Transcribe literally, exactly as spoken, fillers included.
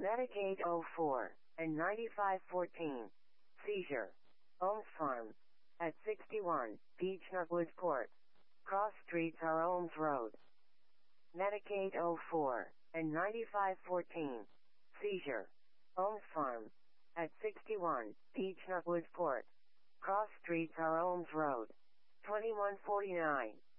Medicaid oh four and ninety-five fourteen. Seizure. Ohms Farm. At sixty-one, Beechnut Woods Court. Cross streets are Ohms Road. Medicaid oh four and ninety-five fourteen. Seizure. Ohms Farm. At sixty-one, Beechnut Woods Court. Cross streets are Ohms Road. twenty-one forty-nine.